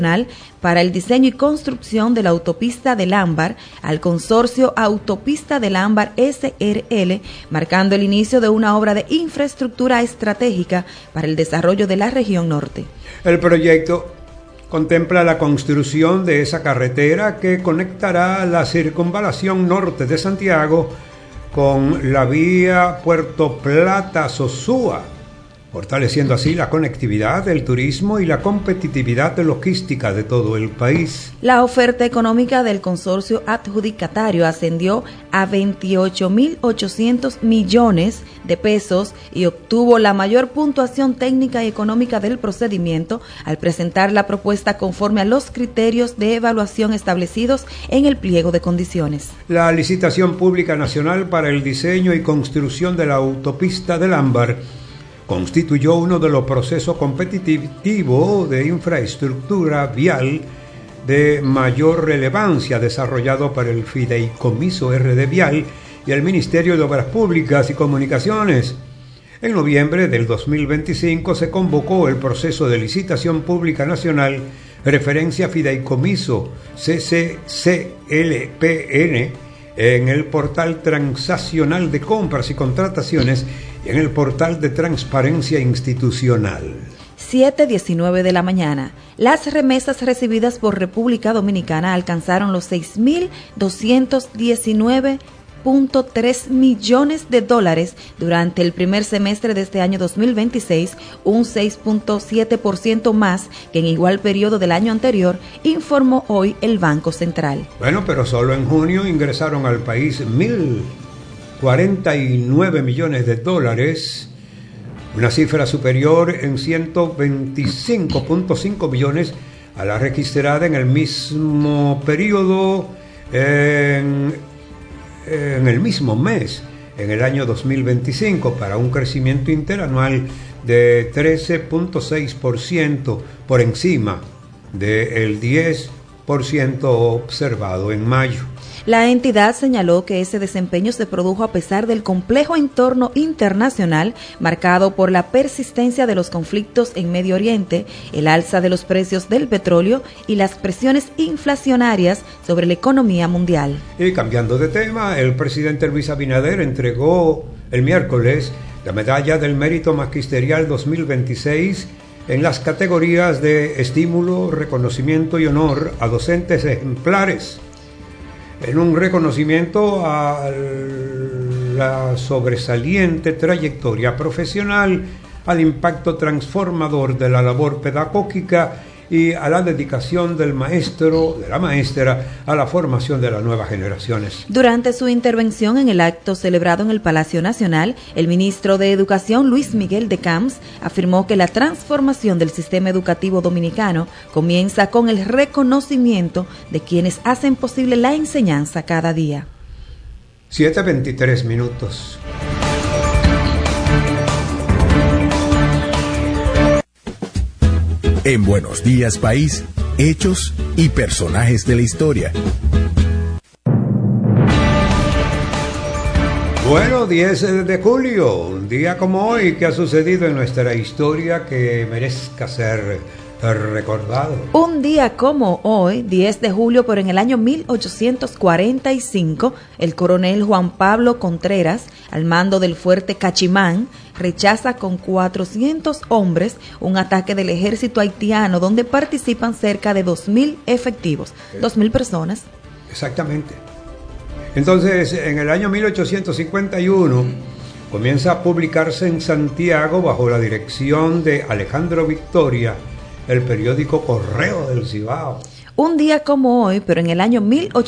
para el diseño y construcción de la autopista del Ámbar al consorcio Autopista del Ámbar SRL, marcando el inicio de una obra de infraestructura estratégica para el desarrollo de la región norte. El proyecto contempla la construcción de esa carretera que conectará la circunvalación norte de Santiago con la vía Puerto Plata-Sosúa, fortaleciendo así la conectividad, el turismo y la competitividad logística de todo el país. La oferta económica del consorcio adjudicatario ascendió a 28.800 millones de pesos y obtuvo la mayor puntuación técnica y económica del procedimiento al presentar la propuesta conforme a los criterios de evaluación establecidos en el pliego de condiciones. La licitación pública nacional para el diseño y construcción de la autopista del Ámbar constituyó uno de los procesos competitivos de infraestructura vial de mayor relevancia desarrollado por el Fideicomiso RD Vial y el Ministerio de Obras Públicas y Comunicaciones. En noviembre del 2025 se convocó el proceso de licitación pública nacional referencia Fideicomiso CCCLPN en el portal transaccional de compras y contrataciones y en el portal de transparencia institucional. 7:19 de la mañana. Las remesas recibidas por República Dominicana alcanzaron los 6.219.3 millones de dólares durante el primer semestre de este año 2026, un 6.7% más que en igual periodo del año anterior, informó hoy el Banco Central. Bueno, pero solo en junio ingresaron al país 1.049 millones de dólares, una cifra superior en 125.5 millones a la registrada en el mismo periodo en el mismo mes, en el año 2025, para un crecimiento interanual de 13.6% por encima del 10% observado en mayo. La entidad señaló que ese desempeño se produjo a pesar del complejo entorno internacional marcado por la persistencia de los conflictos en Medio Oriente, el alza de los precios del petróleo y las presiones inflacionarias sobre la economía mundial. Y cambiando de tema, el presidente Luis Abinader entregó el miércoles la Medalla del Mérito Magisterial 2026 en las categorías de estímulo, reconocimiento y honor a docentes ejemplares, en un reconocimiento a la sobresaliente trayectoria profesional, al impacto transformador de la labor pedagógica y a la dedicación del maestro, de la maestra, a la formación de las nuevas generaciones. Durante su intervención en el acto celebrado en el Palacio Nacional, el ministro de Educación, Luis Miguel de Camps, afirmó que la transformación del sistema educativo dominicano comienza con el reconocimiento de quienes hacen posible la enseñanza cada día. 7:23 minutos. En Buenos Días País, hechos y personajes de la historia. Bueno, 10 de julio, un día como hoy, ¿qué ha sucedido en nuestra historia que merezca ser recordado? Un día como hoy, 10 de julio, pero en el año 1845, el coronel Juan Pablo Contreras, al mando del fuerte Cachimán, rechaza con 400 hombres un ataque del ejército haitiano donde participan cerca de 2.000 efectivos, 2.000 personas. Exactamente. Entonces, en el año 1851, comienza a publicarse en Santiago, bajo la dirección de Alejandro Victoria, el periódico Correo del Cibao. Un día como hoy, pero en el año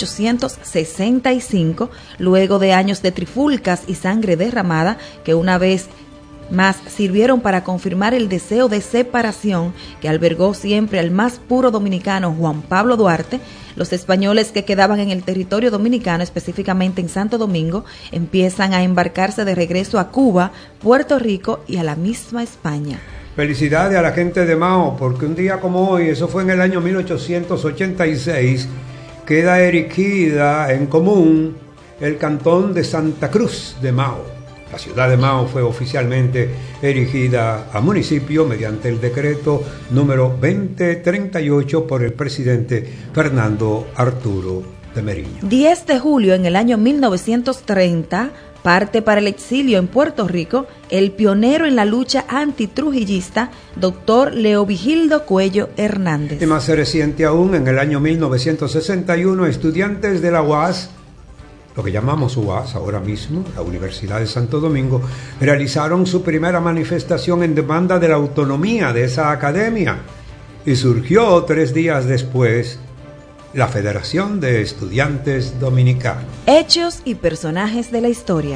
1865, luego de años de trifulcas y sangre derramada, que una vez más sirvieron para confirmar el deseo de separación que albergó siempre al más puro dominicano Juan Pablo Duarte, los españoles que quedaban en el territorio dominicano, específicamente en Santo Domingo, empiezan a embarcarse de regreso a Cuba, Puerto Rico y a la misma España. Felicidades a la gente de Mao, porque un día como hoy, eso fue en el año 1886, queda erigida en común el cantón de Santa Cruz de Mao. La ciudad de Mao fue oficialmente erigida a municipio mediante el decreto número 2038 por el presidente Fernando Arturo de Meriño. 10 de julio en el año 1930, parte para el exilio en Puerto Rico el pionero en la lucha antitrujillista, doctor Leovigildo Cuello Hernández. Y más reciente aún, en el año 1961, estudiantes de la UAS, lo que llamamos UAS ahora mismo, la Universidad de Santo Domingo, realizaron su primera manifestación en demanda de la autonomía de esa academia. Y surgió 3 días después la Federación de Estudiantes Dominicanos. Hechos y personajes de la historia.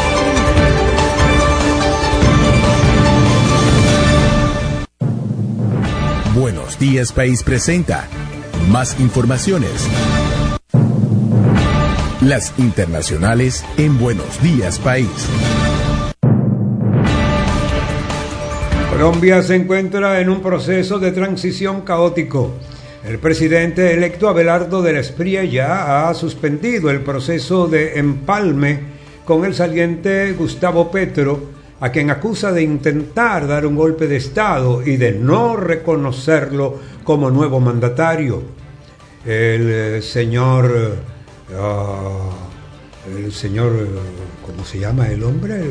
Buenos Días País presenta más informaciones. Las internacionales en Buenos Días País. Colombia se encuentra en un proceso de transición caótico. El presidente electo Abelardo de la Espriella ha suspendido el proceso de empalme con el saliente Gustavo Petro, a quien acusa de intentar dar un golpe de Estado y de no reconocerlo como nuevo mandatario. El señor, ¿cómo se llama el hombre?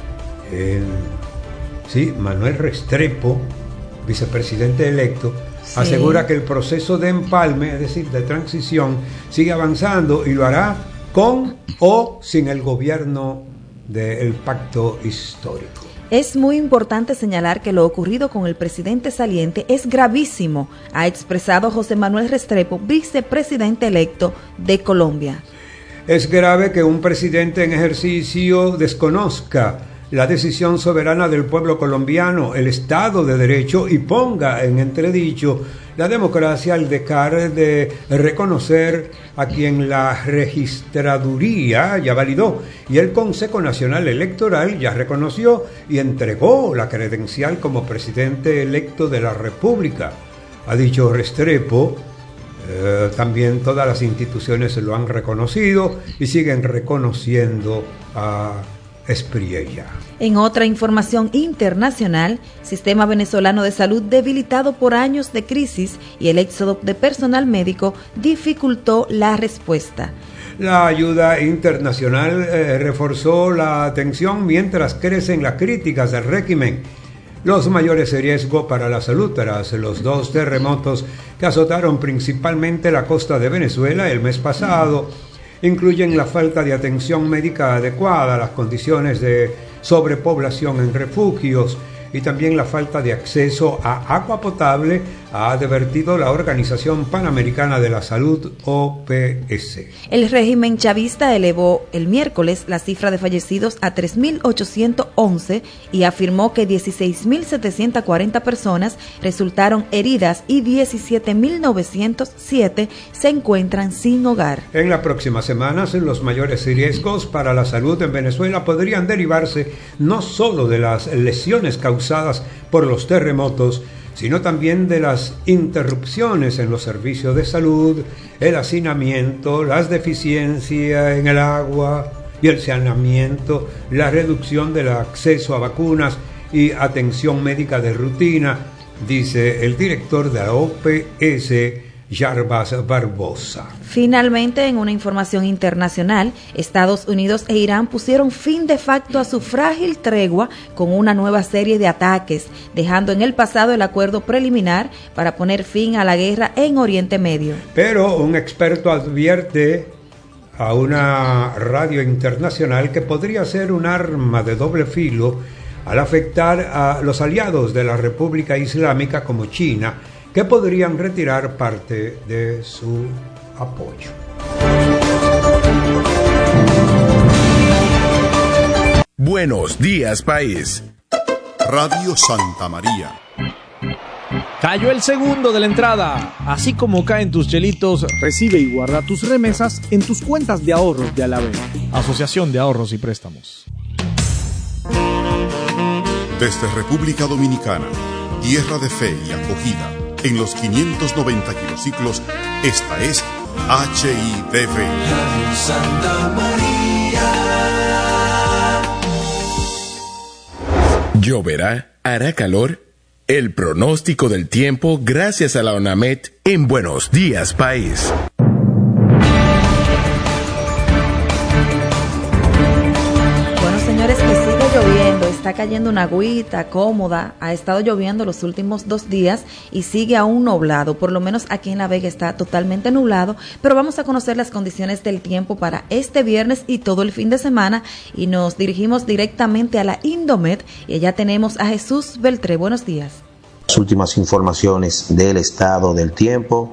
Sí, Manuel Restrepo, vicepresidente electo, sí, asegura que el proceso de empalme, es decir, de transición, sigue avanzando y lo hará con o sin el gobierno del pacto histórico. Es muy importante señalar que lo ocurrido con el presidente saliente es gravísimo, ha expresado José Manuel Restrepo, vicepresidente electo de Colombia. Es grave que un presidente en ejercicio desconozca la decisión soberana del pueblo colombiano, el Estado de Derecho, y ponga en entredicho la democracia al dejar de reconocer a quien la registraduría ya validó y el Consejo Nacional Electoral ya reconoció y entregó la credencial como presidente electo de la República. Ha dicho Restrepo, también todas las instituciones lo han reconocido y siguen reconociendo a Espriella. En otra información internacional, sistema venezolano de salud debilitado por años de crisis y el éxodo de personal médico dificultó la respuesta. La ayuda internacional reforzó la atención mientras crecen las críticas al régimen. Los mayores riesgos para la salud tras los 2 terremotos que azotaron principalmente la costa de Venezuela el mes pasado incluyen la falta de atención médica adecuada, las condiciones de sobrepoblación en refugios y también la falta de acceso a agua potable, ha advertido la Organización Panamericana de la Salud, OPS. El régimen chavista elevó el miércoles la cifra de fallecidos a 3.811 y afirmó que 16.740 personas resultaron heridas y 17.907 se encuentran sin hogar. En las próximas semanas, los mayores riesgos para la salud en Venezuela podrían derivarse no solo de las lesiones causadas por los terremotos, sino también de las interrupciones en los servicios de salud, el hacinamiento, las deficiencias en el agua y el saneamiento, la reducción del acceso a vacunas y atención médica de rutina, dice el director de la OPS, Jarbas Barbosa. Finalmente, en una información internacional, Estados Unidos e Irán pusieron fin de facto a su frágil tregua con una nueva serie de ataques, dejando en el pasado el acuerdo preliminar para poner fin a la guerra en Oriente Medio. Pero un experto advierte a una radio internacional que podría ser un arma de doble filo al afectar a los aliados de la República Islámica como China, que podrían retirar parte de su apoyo. Buenos Días País. Radio Santa María. Cayó el segundo de la entrada. Así como caen tus chelitos, recibe y guarda tus remesas en tus cuentas de ahorros de Alavés. Asociación de Ahorros y Préstamos. Desde República Dominicana, tierra de fe y acogida, en los 590 kilociclos, esta es HIDV. Radio Santa María. ¿Lloverá? ¿Hará calor? El pronóstico del tiempo gracias a la ONAMED en Buenos Días País. Señores, que sigue lloviendo, está cayendo una agüita cómoda, ha estado lloviendo los últimos 2 días y sigue aún nublado, por lo menos aquí en La Vega está totalmente nublado, pero vamos a conocer las condiciones del tiempo para este viernes y todo el fin de semana y nos dirigimos directamente a la Indomed y allá tenemos a Jesús Beltré. Buenos días. Las últimas informaciones del estado del tiempo: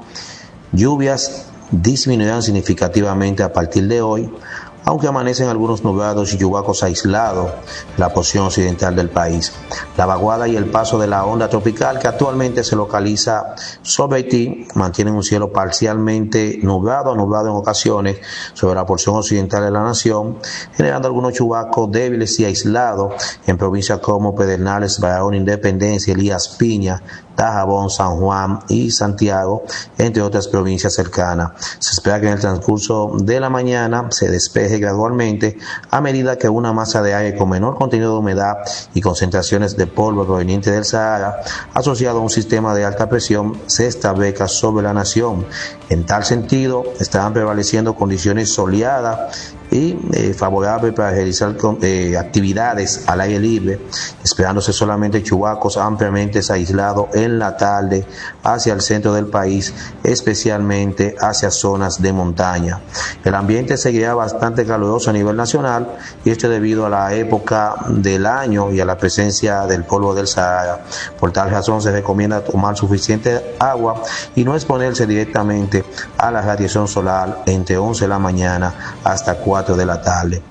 lluvias disminuirán significativamente a partir de hoy, aunque amanecen algunos nublados y chubascos aislados en la porción occidental del país. La vaguada y el paso de la onda tropical, que actualmente se localiza sobre Haití, mantienen un cielo parcialmente nublado en ocasiones sobre la porción occidental de la nación, generando algunos chubascos débiles y aislados en provincias como Pedernales, Barahona, Independencia, Elías Piña, Dajabón, San Juan y Santiago, entre otras provincias cercanas. Se espera que en el transcurso de la mañana se despeje gradualmente a medida que una masa de aire con menor contenido de humedad y concentraciones de polvo proveniente del Sahara, asociado a un sistema de alta presión, se establezca sobre la nación. En tal sentido, estarán prevaleciendo condiciones soleadas y favorables para realizar actividades al aire libre, esperándose solamente chubascos ampliamente aislados en la tarde hacia el centro del país, especialmente hacia zonas de montaña. El ambiente seguirá bastante caluroso a nivel nacional, y esto debido a la época del año y a la presencia del polvo del Sahara. Por tal razón se recomienda tomar suficiente agua y no exponerse directamente a la radiación solar entre 11 de la mañana hasta 4 de la tarde.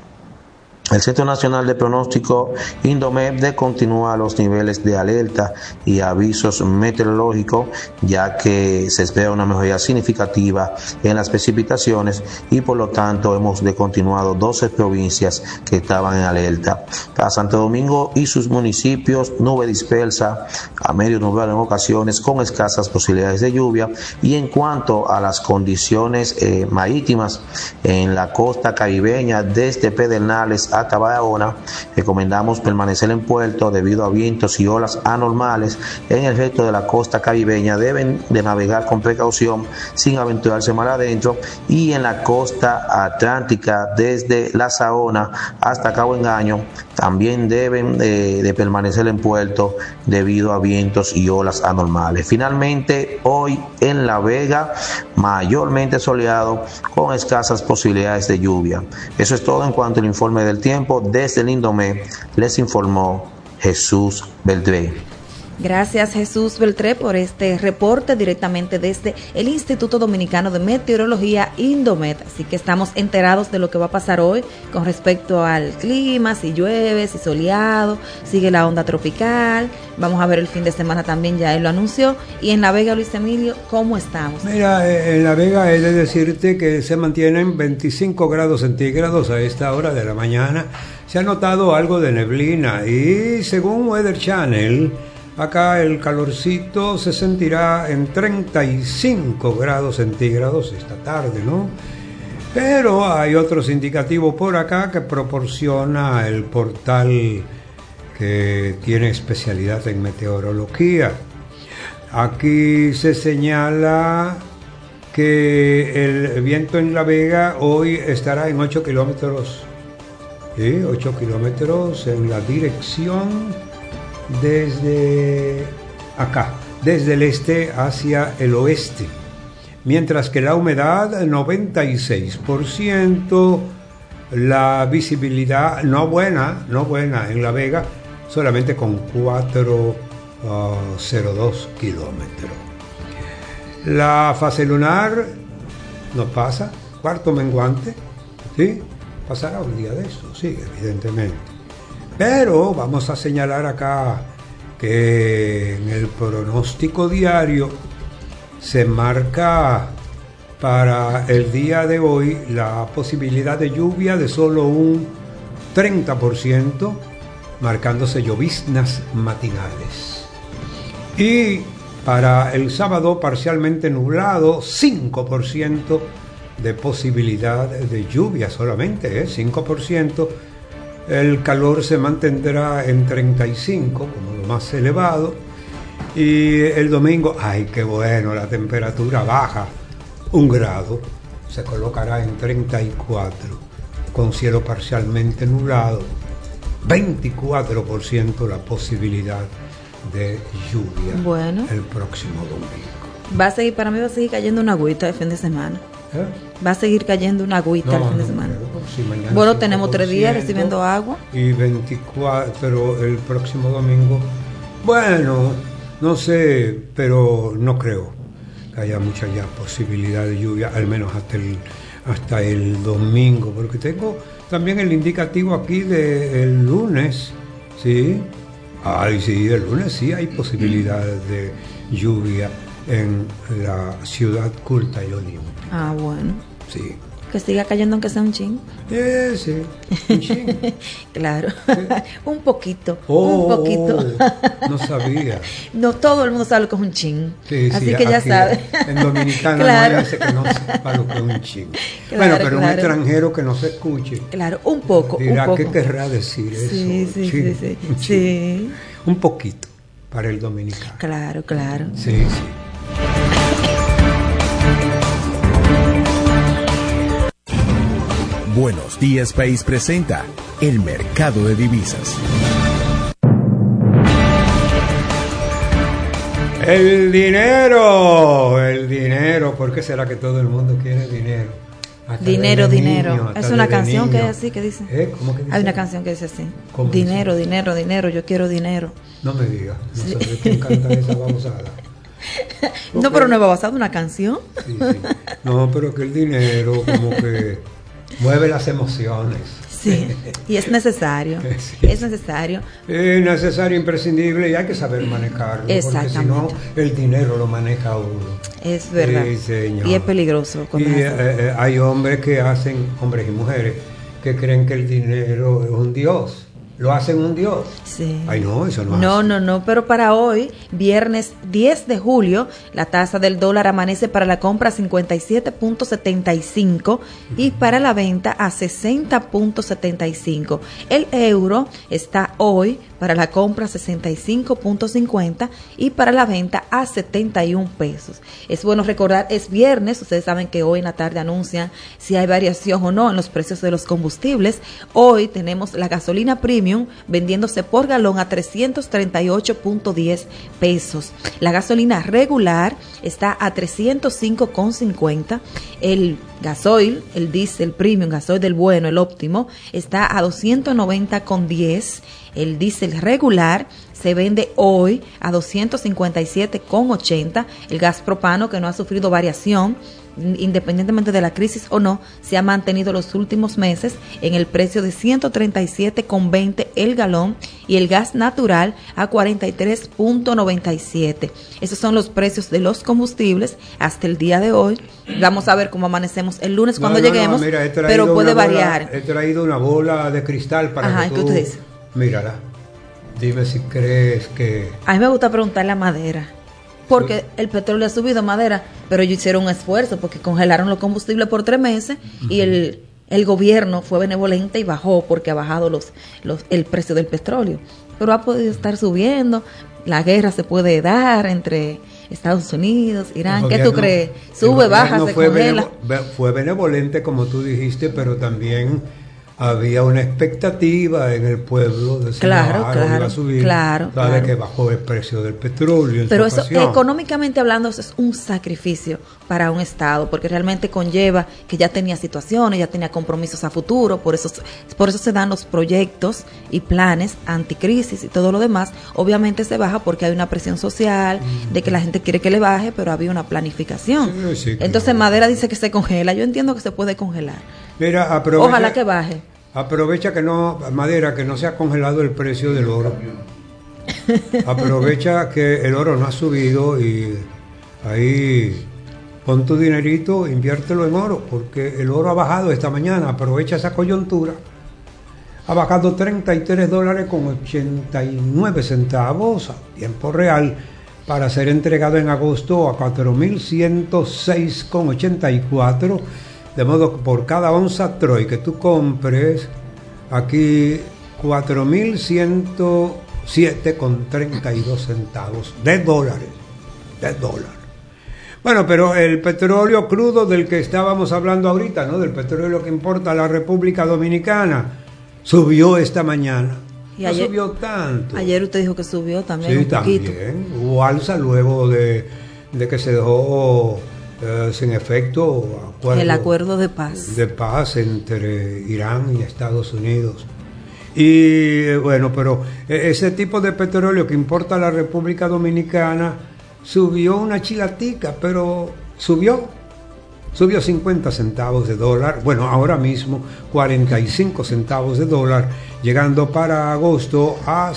El Centro Nacional de Pronóstico Indomed continúa los niveles de alerta y avisos meteorológicos, ya que se espera una mejoría significativa en las precipitaciones y por lo tanto hemos continuado 12 provincias que estaban en alerta. Para Santo Domingo y sus municipios, nube dispersa a medio nublado en ocasiones con escasas posibilidades de lluvia. Y en cuanto a las condiciones marítimas en la costa caribeña desde Pedernales hasta Barahona, recomendamos permanecer en puerto debido a vientos y olas anormales. En el resto de la costa caribeña deben de navegar con precaución sin aventurarse mar adentro, y en la costa atlántica desde La Saona hasta Cabo Engaño también deben de permanecer en puerto debido a vientos y olas anormales. Finalmente, hoy en La Vega, mayormente soleado con escasas posibilidades de lluvia. Eso es todo en cuanto al informe del tiempo. Desde el Indomed les informó Jesús Beltré. Gracias, Jesús Beltré, por este reporte directamente desde el Instituto Dominicano de Meteorología, Indomed. Así que estamos enterados de lo que va a pasar hoy con respecto al clima, si llueve, si soleado, sigue la onda tropical. Vamos a ver el fin de semana también, ya él lo anunció. Y en La Vega, Luis Emilio, ¿cómo estamos? Mira, en La Vega he de decirte que se mantienen 25 grados centígrados a esta hora de la mañana. Se ha notado algo de neblina y según Weather Channel, acá el calorcito se sentirá en 35 grados centígrados esta tarde, ¿no? Pero hay otros indicativos por acá que proporciona el portal que tiene especialidad en meteorología. Aquí se señala que el viento en La Vega hoy estará en 8 kilómetros, ¿sí? 8 kilómetros en la dirección desde acá, desde el este hacia el oeste, mientras que la humedad 96%, la visibilidad no buena en La Vega, solamente con 4,02 kilómetros. La fase lunar no pasa, cuarto menguante, ¿sí? Pasará un día de eso, sí, evidentemente. Pero vamos a señalar acá que en el pronóstico diario se marca para el día de hoy la posibilidad de lluvia de solo un 30%, marcándose lloviznas matinales. Y para el sábado parcialmente nublado, 5% de posibilidad de lluvia solamente, 5%, El calor se mantendrá en 35, como lo más elevado. Y el domingo, ¡ay, qué bueno! La temperatura baja 1 grado. Se colocará en 34, con cielo parcialmente nublado. 24% la posibilidad de lluvia el próximo domingo. Para mí va a seguir cayendo una agüita el fin de semana. Va a seguir cayendo una agüita el fin de semana. Bueno, tenemos 3 días recibiendo agua. Y 24 el próximo domingo. Bueno, no sé, pero no creo que haya mucha ya posibilidad de lluvia, al menos hasta el domingo, porque tengo también el indicativo aquí del lunes, ¿sí? Ay, sí, el lunes sí hay posibilidades de lluvia en la ciudad culta y olímpica. Ah, bueno. Sí. Que siga cayendo aunque sea un chin. Sí, un chin. Claro. Sí. Un poquito. Un poquito. No sabía. No, todo el mundo sabe lo que es un chin. Sí, así que ya sabe. En Dominicana claro. No hay ese que no sepa lo que es un chin. Claro, pero un extranjero que no se escuche. Claro, un poco. Dirá, un poco. ¿qué querrá decir eso? Sí. Un poquito para el dominicano. Claro. Sí. Buenos Días País presenta el mercado de divisas. El dinero, ¿por qué será que todo el mundo quiere dinero? Hasta dinero. Niño, es una canción que es así, que dice. ¿Cómo que dice? Hay una canción que dice así. Dinero, yo quiero dinero. No me digas, no sé de quién canta esa babosada. No, pero no es babosada, una canción. Sí. No, pero que el dinero como que mueve las emociones. Sí, y es necesario. Sí. Es necesario. Es necesario, imprescindible, y hay que saber manejarlo. Porque si no, el dinero lo maneja uno. Es verdad. Sí, señor. Y es peligroso. Hay hombres y mujeres, que creen que el dinero es un dios. Lo hacen un dios. Sí. Ay, no, eso no. No, pero para hoy, viernes 10 de julio, la tasa del dólar amanece para la compra a 57.75 y para la venta a 60.75. El euro está hoy para la compra a 65.50 y para la venta a 71 pesos. Es bueno recordar, es viernes, ustedes saben que hoy en la tarde anuncian si hay variación o no en los precios de los combustibles. Hoy tenemos la gasolina premium vendiéndose por galón a 338.10 pesos. La gasolina regular está a 305.50. El gasoil, el diésel premium, gasoil del bueno, el óptimo, está a 290.10. El diésel regular se vende hoy a 257.80. El gas propano, que no ha sufrido variación, independientemente de la crisis o no, se ha mantenido los últimos meses en el precio de 137.20 el galón, y el gas natural a 43.97. Esos son los precios de los combustibles hasta el día de hoy. Vamos a ver cómo amanecemos el lunes cuando lleguemos, mira, pero puede variar. He traído una bola de cristal para que tú... ¿Qué usted dice? Mírala. Dime si crees que... A mí me gusta preguntarle a Madera, porque el petróleo ha subido, Madera, pero ellos hicieron un esfuerzo porque congelaron los combustibles por 3 meses y el gobierno fue benevolente y bajó, porque ha bajado el precio del petróleo, pero ha podido estar subiendo. La guerra se puede dar entre Estados Unidos, Irán. ¿Qué tú crees? Sube, baja, se congela. Fue benevolente, como tú dijiste, pero también había una expectativa en el pueblo de que iba a subir, sabe que bajó el precio del petróleo. Pero eso, económicamente hablando, eso es un sacrificio para un Estado, porque realmente conlleva que ya tenía situaciones, ya tenía compromisos a futuro, por eso se dan los proyectos y planes anticrisis y todo lo demás. Obviamente se baja porque hay una presión social de que la gente quiere que le baje, pero había una planificación. Sí, entonces Madera dice que se congela. Yo entiendo que se puede congelar. Mira, ojalá que baje. Aprovecha que Madera, que no se ha congelado el precio del oro. Aprovecha que el oro no ha subido y ahí pon tu dinerito, inviértelo en oro, porque el oro ha bajado esta mañana. Aprovecha esa coyuntura. Ha bajado $33.89 a tiempo real, para ser entregado en agosto a 4.106.84. De modo que por cada onza Troy que tú compres Aquí 4.107,32 centavos de dólares. Bueno, pero el petróleo crudo del que estábamos hablando ahorita, ¿no? Del petróleo que importa a la República Dominicana, subió esta mañana. Y no ayer, subió tanto. Ayer usted dijo que subió también sí, un poquito. También. Hubo alza luego de que se dejó sin efecto el acuerdo de paz. De paz entre Irán y Estados Unidos. Y bueno, pero ese tipo de petróleo que importa a la República Dominicana subió una chilatica, pero subió 50 centavos de dólar, bueno, ahora mismo 45 centavos de dólar, llegando para agosto a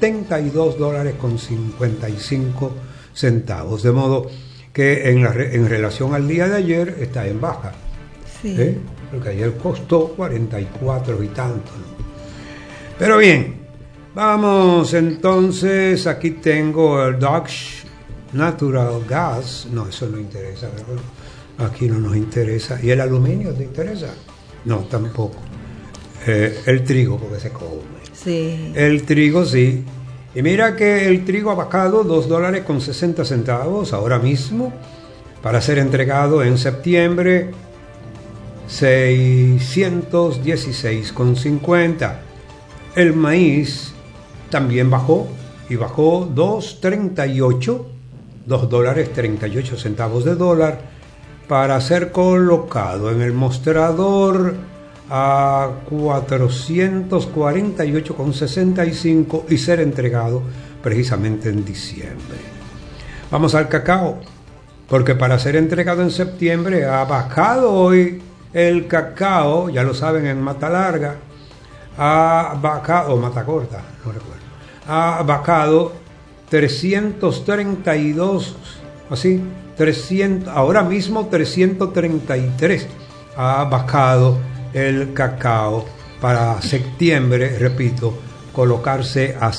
$72.55, de modo que en relación al día de ayer está en baja, sí. Porque ayer costó 44 y tanto, ¿no? Pero bien, vamos entonces, aquí tengo el Dodge Natural Gas, no, eso no interesa, ¿verdad? Aquí no nos interesa. ¿Y el aluminio te interesa? No, tampoco. El trigo, porque se come. Sí. El trigo, sí. Y mira que el trigo ha bajado $2.60 ahora mismo, para ser entregado en septiembre, 616,50. El maíz también bajó, y bajó $2.38 de dólar, para ser colocado en el mostrador a 448,65 y ser entregado precisamente en diciembre. Vamos al cacao, porque para ser entregado en septiembre ha bajado hoy el cacao, ya lo saben, en Mata Larga, ha bajado, o Mata Corta, no recuerdo, ha bajado 332, así, 300, ahora mismo 333 ha bajado el cacao para septiembre, repito, colocarse a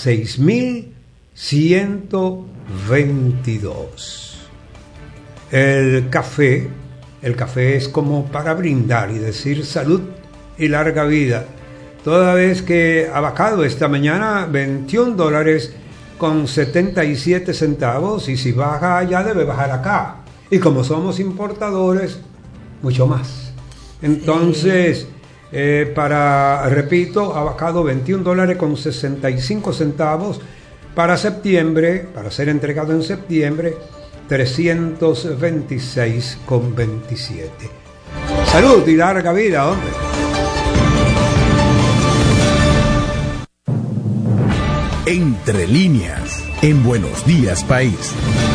6.122. El café es como para brindar y decir salud y larga vida, toda vez que ha bajado esta mañana $21.77, y si baja allá debe bajar acá, y como somos importadores, mucho más. Entonces, repito, ha bajado $21.65 para septiembre, para ser entregado en septiembre, 326,27. Salud y larga vida, hombre. Entre líneas, en Buenos Días País.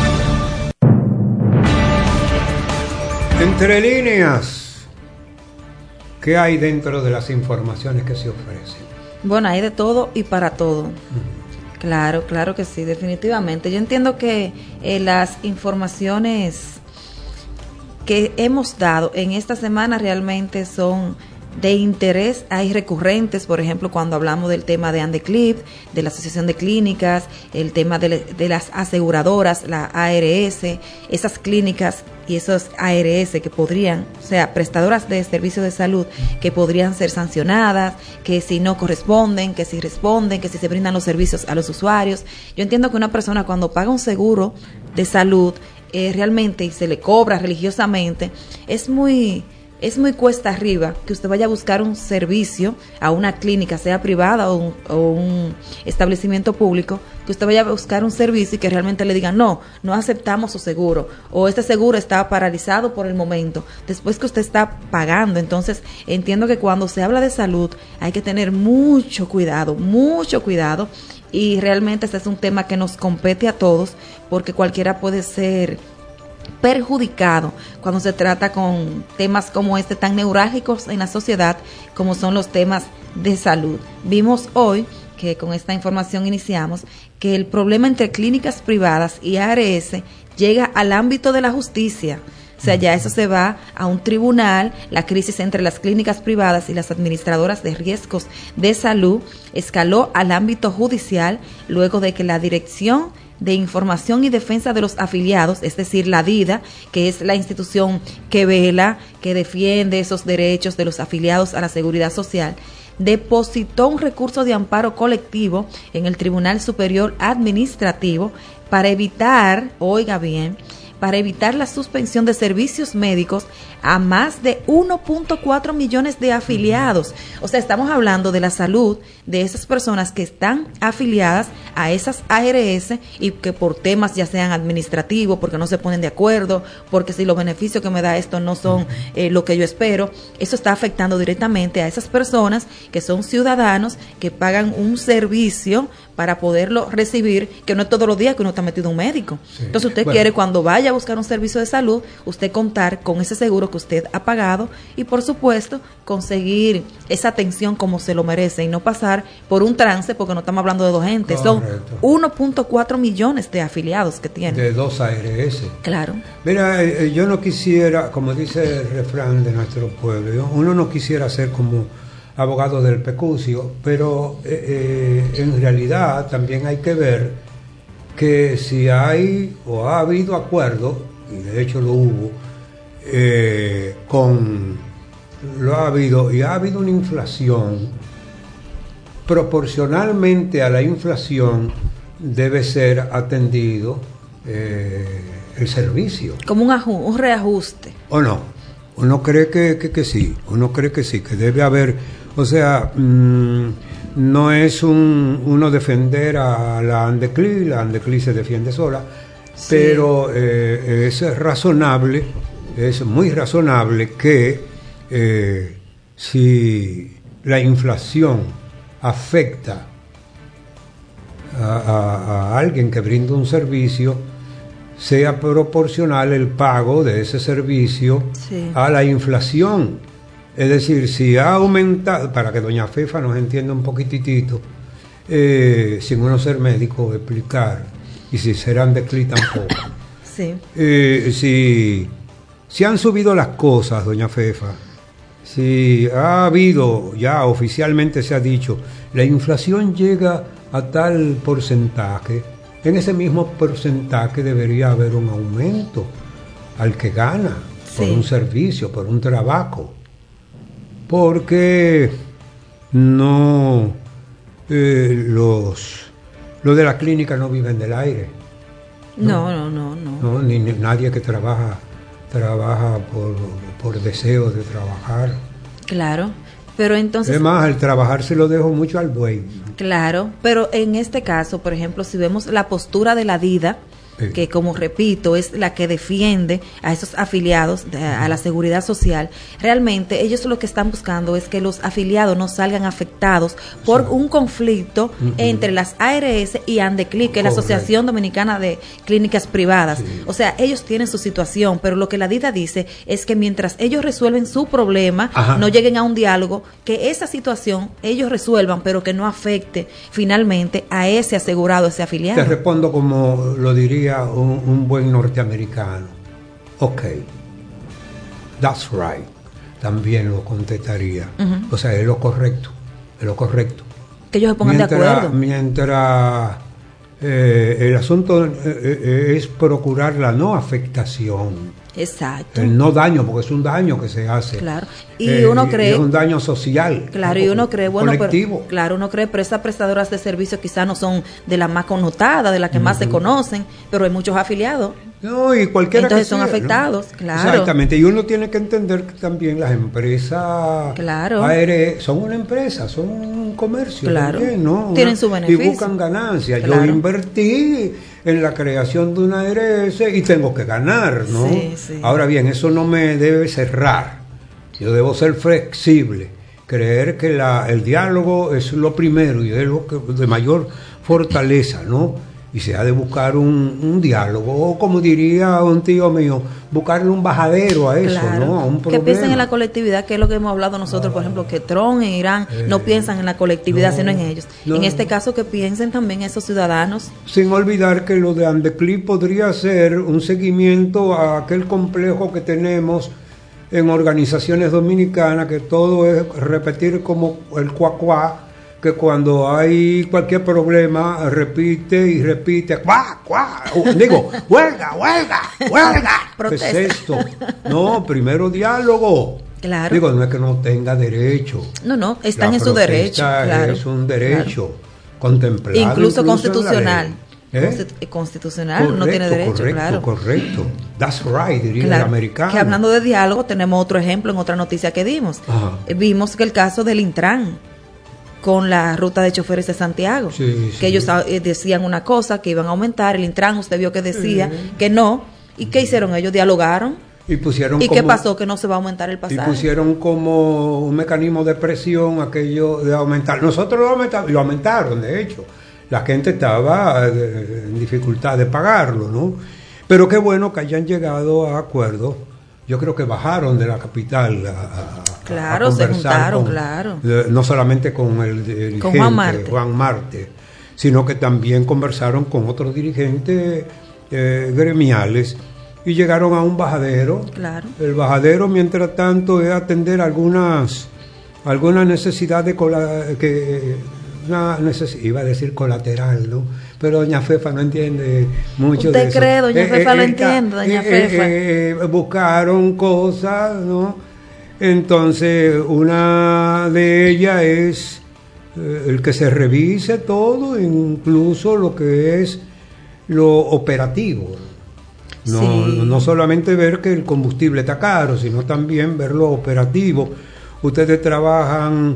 Entre líneas, ¿qué hay dentro de las informaciones que se ofrecen? Bueno, hay de todo y para todo. Claro que sí, definitivamente. Yo entiendo que las informaciones que hemos dado en esta semana realmente son de interés. Hay recurrentes, por ejemplo, cuando hablamos del tema de Andeclip, de la Asociación de Clínicas, el tema de las aseguradoras, la ARS, esas clínicas y esos ARS que podrían, o sea, prestadoras de servicios de salud que podrían ser sancionadas, que si no corresponden, que si responden, que si se brindan los servicios a los usuarios. Yo entiendo que una persona cuando paga un seguro de salud realmente y se le cobra religiosamente, es muy cuesta arriba que usted vaya a buscar un servicio a una clínica, sea privada o un establecimiento público, que usted vaya a buscar un servicio y que realmente le digan no aceptamos su seguro, o este seguro está paralizado por el momento, después que usted está pagando. Entonces entiendo que cuando se habla de salud hay que tener mucho cuidado, y realmente este es un tema que nos compete a todos, porque cualquiera puede ser perjudicado cuando se trata con temas como este tan neurálgicos en la sociedad como son los temas de salud. Vimos hoy, que con esta información iniciamos, que el problema entre clínicas privadas y ARS llega al ámbito de la justicia. O sea, ya eso se va a un tribunal. La crisis entre las clínicas privadas y las administradoras de riesgos de salud escaló al ámbito judicial luego de que la Dirección de Información y Defensa de los Afiliados, es decir, la DIDA, que es la institución que vela, que defiende esos derechos de los afiliados a la seguridad social, depositó un recurso de amparo colectivo en el Tribunal Superior Administrativo para evitar, oiga bien, para evitar la suspensión de servicios médicos a más de 1.4 millones de afiliados. O sea, estamos hablando de la salud de esas personas que están afiliadas a esas ARS y que por temas ya sean administrativos, porque no se ponen de acuerdo, porque si los beneficios que me da esto no son lo que yo espero, eso está afectando directamente a esas personas que son ciudadanos que pagan un servicio para poderlo recibir, que no es todos los días que uno está metido en un médico. Sí. Entonces usted quiere, cuando vaya a buscar un servicio de salud, usted contar con ese seguro que usted ha pagado y, por supuesto, conseguir esa atención como se lo merece y no pasar por un trance, porque no estamos hablando de dos gentes, son 1.4 millones de afiliados que tienen. De dos ARS. Claro. Mira, yo no quisiera, como dice el refrán de nuestro pueblo, uno no quisiera ser como abogado del pecucio, pero en realidad también hay que ver que si hay o ha habido acuerdo, y de hecho lo hubo, ha habido una inflación, proporcionalmente a la inflación debe ser atendido el servicio. Como un reajuste. ¿O no? Uno cree que sí, que debe haber, o sea, no es uno defender a la ANDECLI se defiende sola, sí. Pero es muy razonable que si la inflación afecta a alguien que brinda un servicio, sea proporcional el pago de ese servicio, sí, a la inflación. Es decir, si ha aumentado, para que doña Fefa nos entienda un poquitito, sin uno ser médico, explicar, y si serán de CLI tampoco. Sí. Si han subido las cosas, doña Fefa, si ha habido, ya oficialmente se ha dicho, la inflación llega a tal porcentaje, en ese mismo porcentaje debería haber un aumento al que gana, sí, por un servicio, por un trabajo, porque no los de la clínica no viven del aire. No, ni nadie que trabaja por deseo de trabajar. Claro, pero entonces... Además, el trabajar se lo dejo mucho al buey. Claro, pero en este caso, por ejemplo, si vemos la postura de la DIDA, que como repito es la que defiende a esos afiliados a la seguridad social, realmente ellos lo que están buscando es que los afiliados no salgan afectados por un conflicto entre las ARS y ANDECLI, que es la Asociación Dominicana de Clínicas Privadas. Sí. O sea, ellos tienen su situación, pero lo que la DIDA dice es que mientras ellos resuelven su problema, no lleguen a un diálogo, que esa situación ellos resuelvan, pero que no afecte finalmente a ese asegurado, ese afiliado. Te respondo como lo diría un buen norteamericano. Ok, that's right. También lo contestaría. O sea, es lo correcto. Que ellos se pongan de acuerdo. Mientras el asunto es procurar la no afectación. Exacto. El no daño, porque es un daño que se hace. Claro. Y uno cree. Es un daño social. Claro, y uno cree, bueno, colectivo. Pero esas prestadoras de servicios quizás no son de las más connotadas, de las que más se conocen, pero hay muchos afiliados. No, y cualquiera. Entonces que son afectados, ¿no? Claro. Exactamente. Y uno tiene que entender que también las empresas ARS son una empresa, son un comercio. Claro. También, ¿no? Tienen su beneficio. Y buscan ganancias. Claro. Yo invertí en la creación de una ARS y tengo que ganar, ¿no? Sí, sí. Ahora bien, eso no me debe cerrar. Yo debo ser flexible, creer que el diálogo es lo primero y es lo que de mayor fortaleza, ¿no? Y se ha de buscar un diálogo, o como diría un tío mío, buscarle un bajadero a eso, claro, ¿no? A un problema. Que piensen en la colectividad, que es lo que hemos hablado nosotros, por ejemplo, que Trump e Irán no piensan en la colectividad, sino en ellos. En este caso, que piensen también esos ciudadanos. Sin olvidar que lo de ANDECLI podría ser un seguimiento a aquel complejo que tenemos en organizaciones dominicanas, que todo es repetir como el cuacuá, que cuando hay cualquier problema repite y repite, cuá, digo, huelga. ¿Qué es esto? No, primero diálogo. Claro. Digo, no es que no tenga derecho. No, están La en su derecho. Claro. Es un derecho contemplado. Incluso constitucional. Constitucional, correcto, no tiene derecho, correcto, claro. Correcto. That's right, diría Claro, el americano. que hablando de diálogo, tenemos otro ejemplo en otra noticia que dimos. Ajá. Vimos que el caso del Intran con la ruta de choferes de Santiago, que ellos decían una cosa, que iban a aumentar, el Intran usted vio que decía que no, ¿y qué hicieron ellos? Dialogaron. ¿Y qué pasó? Que no se va a aumentar el pasaje. Y pusieron como un mecanismo de presión aquello de aumentar. Nosotros lo aumentaron, de hecho. La gente estaba en dificultad de pagarlo, ¿no? Pero qué bueno que hayan llegado a acuerdos. Yo creo que bajaron de la capital claro, a se conversar juntaron, claro. No solamente con el dirigente con Juan Marte, sino que también conversaron con otros dirigentes gremiales y llegaron a un bajadero. Claro. El bajadero, mientras tanto, es atender alguna necesidad iba a decir colateral, ¿no? Pero doña Fefa no entiende mucho de eso. ¿Usted cree, doña Fefa lo entiende, doña Fefa? Buscaron cosas, ¿no? Entonces, una de ellas es el que se revise todo, incluso lo que es lo operativo. No solamente ver que el combustible está caro, sino también ver lo operativo. Ustedes trabajan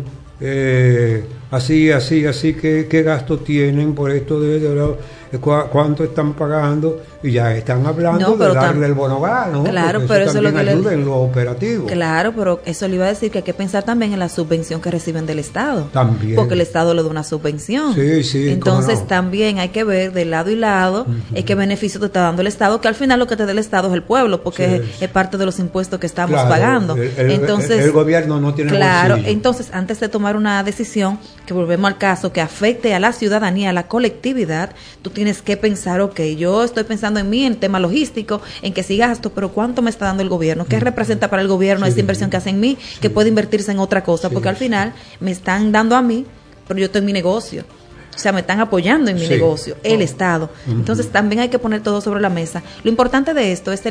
así, ¿qué gasto tienen por esto cuánto están pagando? Y ya están hablando de darle el bono gas, ¿no? Claro, porque pero eso también es lo que ayuda en lo operativo. Claro, pero eso le iba a decir que hay que pensar también en la subvención que reciben del Estado. También. Porque el Estado le da una subvención. Sí. Entonces no. También hay que ver de lado y lado qué beneficio te está dando el Estado, que al final lo que te da el Estado es el pueblo, porque es parte de los impuestos que estamos pagando. Entonces, el gobierno no tiene bolsillo. Entonces, antes de tomar una decisión, que volvemos al caso, que afecte a la ciudadanía, a la colectividad, tú tienes que pensar, yo estoy pensando en mí, en tema logístico, en que si gasto, pero ¿cuánto me está dando el gobierno? ¿Qué representa para el gobierno esa inversión que hace en mí? Que puede invertirse en otra cosa, porque al final me están dando a mí, pero yo estoy en mi negocio. O sea, me están apoyando en mi negocio, el Estado. Entonces, también hay que poner todo sobre la mesa. Lo importante de esto es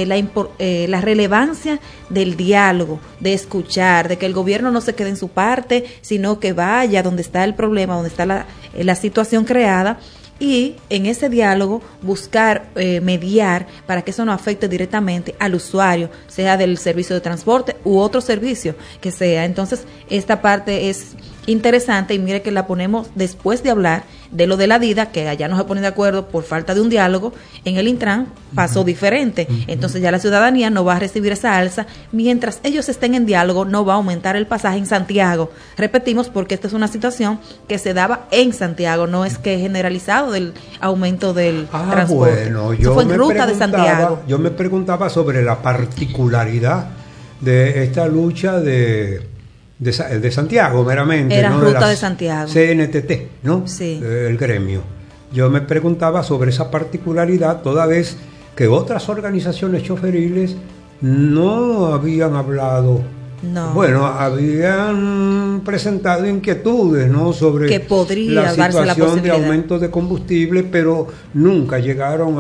la relevancia del diálogo, de escuchar, de que el gobierno no se quede en su parte, sino que vaya donde está el problema, donde está la situación creada, y en ese diálogo buscar mediar para que eso no afecte directamente al usuario, sea del servicio de transporte u otro servicio que sea. Entonces, esta parte es interesante y mire que la ponemos después de hablar de lo de la DIDA, que allá no se ponen de acuerdo por falta de un diálogo. En el Intran pasó diferente. Entonces ya la ciudadanía no va a recibir esa alza. Mientras ellos estén en diálogo, no va a aumentar el pasaje en Santiago. Repetimos, porque esta es una situación que se daba en Santiago, no es que generalizado del aumento del transporte. Bueno, eso fue en ruta de Santiago. Yo me preguntaba sobre la particularidad de esta lucha de Santiago, meramente. Era ¿no? ruta de Santiago. CNTT, ¿no? Sí. El gremio. Yo me preguntaba sobre esa particularidad, toda vez que otras organizaciones choferiles no habían hablado. No. Bueno, habían presentado inquietudes, ¿no? Sobre que podría la darse la situación de posibilidad. aumento de combustible, pero nunca llegaron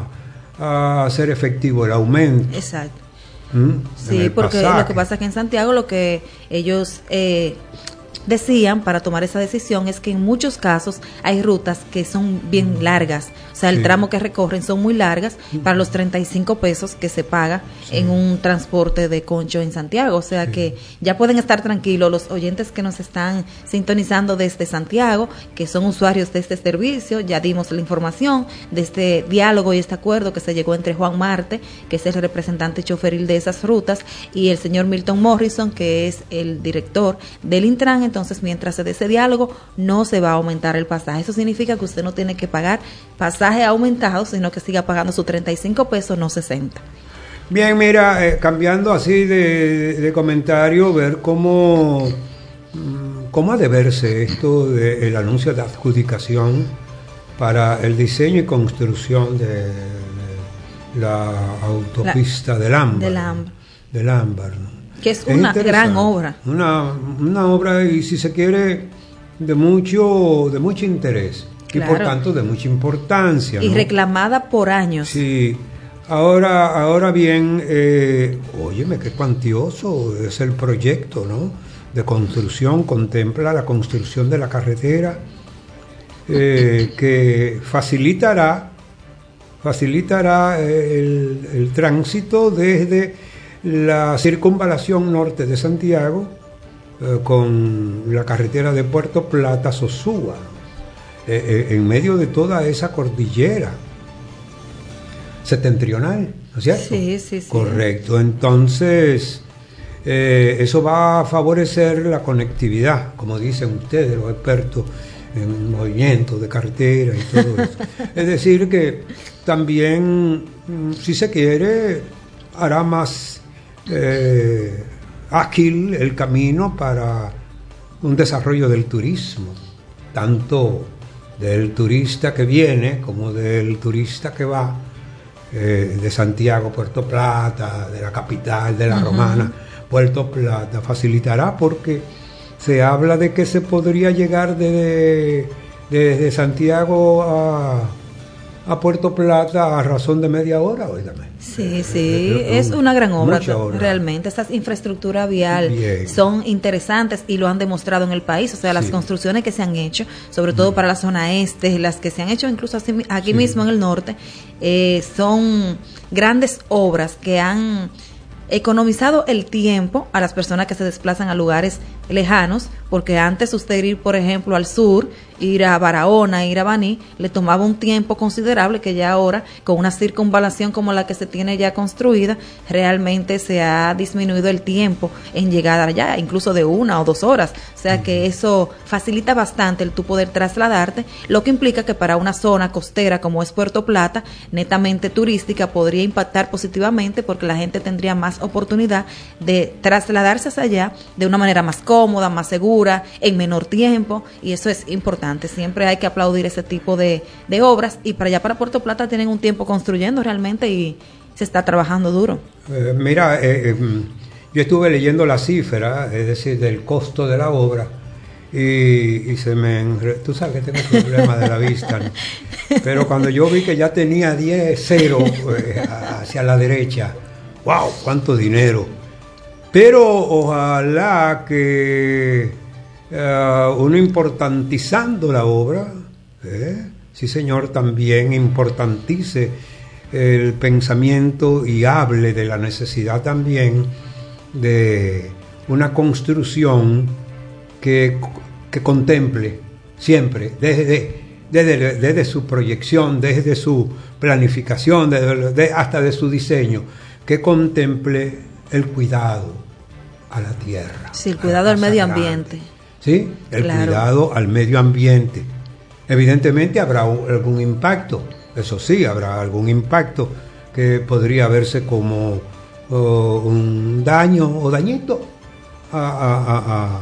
a hacer efectivo el aumento. Exacto. Sí, porque pasaje. Lo que pasa es que en Santiago lo que ellos decían para tomar esa decisión es que en muchos casos hay rutas que son bien largas, o sea, el tramo que recorren son muy largas para los 35 pesos que se paga en un transporte de concho en Santiago, o sea que ya pueden estar tranquilos los oyentes que nos están sintonizando desde Santiago, que son usuarios de este servicio. Ya dimos la información de este diálogo y este acuerdo que se llegó entre Juan Marte, que es el representante choferil de esas rutas, y el señor Milton Morrison, que es el director del Intran. Entonces, mientras se dé ese diálogo, no se va a aumentar el pasaje. Eso significa que usted no tiene que pagar pasaje aumentado, sino que siga pagando sus 35 pesos, no 60. Bien, mira, cambiando así de comentario, ver cómo ha de verse esto del anuncio de adjudicación para el diseño y construcción de la autopista del Ámbar. Del Ámbar, ¿no? Que es una gran obra. Una obra, y si se quiere, de mucho interés. Claro. Y por tanto de mucha importancia, y ¿no? reclamada por años. Sí, Ahora bien, óyeme, qué cuantioso es el proyecto, ¿no? De construcción, contempla la construcción de la carretera que facilitará el tránsito desde la circunvalación norte de Santiago con la carretera de Puerto Plata a Sosúa, en medio de toda esa cordillera septentrional, ¿no es cierto? Sí. Correcto. Entonces, eso va a favorecer la conectividad, como dicen ustedes, los expertos en movimientos de carretera y todo eso. Es decir, que también, si se quiere, hará más ágil el camino para un desarrollo del turismo, tanto del turista que viene como del turista que va de Santiago, Puerto Plata, de la capital, de la Romana, Puerto Plata. Facilitará porque se habla de que se podría llegar desde Santiago a Puerto Plata a razón de media hora, óigame. Sí, es una gran obra realmente. Estas infraestructuras vial son interesantes y lo han demostrado en el país. O sea, las construcciones que se han hecho, sobre todo para la zona este, las que se han hecho incluso aquí mismo en el norte, son grandes obras que han economizado el tiempo a las personas que se desplazan a lugares lejanos, porque antes usted ir, por ejemplo, al sur, ir a Barahona, ir a Baní, le tomaba un tiempo considerable que ya ahora, con una circunvalación como la que se tiene ya construida, realmente se ha disminuido el tiempo en llegar allá, incluso de 1 o 2 horas. O sea que eso facilita bastante el tú poder trasladarte, lo que implica que para una zona costera como es Puerto Plata, netamente turística, podría impactar positivamente porque la gente tendría más oportunidad de trasladarse hacia allá de una manera más cómoda, más segura, en menor tiempo, y eso es importante. Siempre hay que aplaudir ese tipo de obras, y para allá, para Puerto Plata, tienen un tiempo construyendo realmente y se está trabajando duro. Mira, yo estuve leyendo la cifra, es decir, del costo de la obra, y se me... Tú sabes que tengo problemas de la vista, ¿no? Pero cuando yo vi que ya tenía 10-0 hacia la derecha, ¡wow! ¡Cuánto dinero! Pero ojalá que uno importantizando la obra, sí señor, también importantice el pensamiento y hable de la necesidad también de una construcción que contemple siempre, desde su proyección, desde su planificación, hasta de su diseño, que contemple el cuidado a la tierra. Sí, el cuidado al medio ambiente. Sí, el cuidado al medio ambiente. Evidentemente habrá algún impacto, eso sí, habrá algún impacto que podría verse como un daño o dañito a